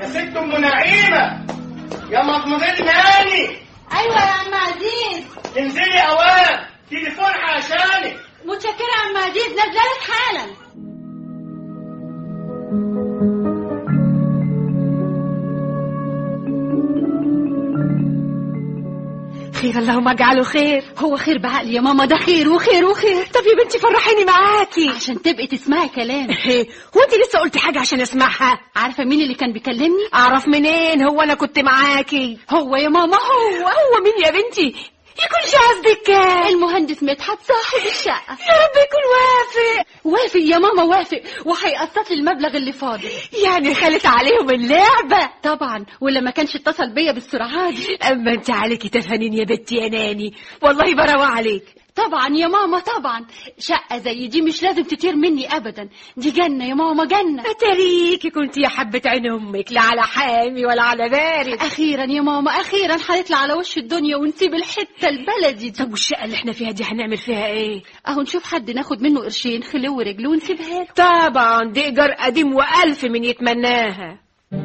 يا ست ام نعيمه، يا مضمضين ناني. ايوه يا عم عزيز. انزلي اوام، تليفون عشانك. متشكره يا عم عزيز، نازله لك حالا. خير، اللهم اجعله خير. هو خير بعقل يا ماما، ده خير وخير وخير. طب يا بنتي فرحيني معاكي عشان تبقي تسمعي كلامي. هو انت لسه قلتي حاجه عشان اسمعها؟ عارفه مين اللي كان بيكلمني؟ اعرف منين؟ هو انا كنت معاكي؟ هو يا ماما، هو مين يا بنتي؟ يكونش قصدك المهندس مدحت صاحب الشقه. يا رب يكون وافق. وافق يا ماما، وافق، وهيقسط لي المبلغ اللي فاضل. يعني خلت عليهم اللعبه طبعا، ولا ما كانش اتصل بيا بالسرعه دي. اما انت عليكي تفانين يا بنتي يا ناني، والله براوة عليك. طبعا يا ماما طبعا، شقه زي دي مش لازم تطير مني ابدا، دي جنه يا ماما، جنه. اتاريكي كنت يا حبه عين امك، لا على حامي ولا على بارد. اخيرا يا ماما، اخيرا هنطلع على وش الدنيا ونسيب الحته البلدي دي. طب والشقه اللي احنا فيها دي هنعمل فيها ايه؟ اهو نشوف حد ناخد منه قرشين خلو ورجل ونسيبها له. طبعا دي ايجار قديم والف من يتمناها.